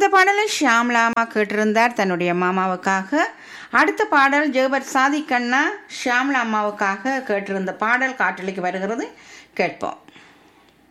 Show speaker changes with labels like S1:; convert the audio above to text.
S1: இந்த பாடலை ஷியாம்லா அம்மா கேட்டிருந்தார் தன்னுடைய மாமாவுக்காக. அடுத்த பாடல் ஜெகபர் சாதிக் கண்ணா ஷியாம்லா அம்மாவுக்காக கேட்டிருந்த பாடல் காற்றலைக்கு வருகிறது, கேட்போம்.